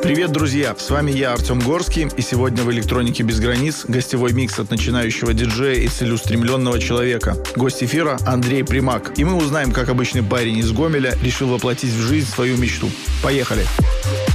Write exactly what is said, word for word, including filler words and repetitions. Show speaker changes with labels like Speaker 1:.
Speaker 1: Привет, друзья! С вами я, Артем Горский, и сегодня в «Электронике без границ» гостевой микс от начинающего диджея и целеустремленного человека. Гость эфира Андрей Примак. И мы узнаем, как обычный парень из Гомеля решил воплотить в жизнь свою мечту. Поехали! Поехали!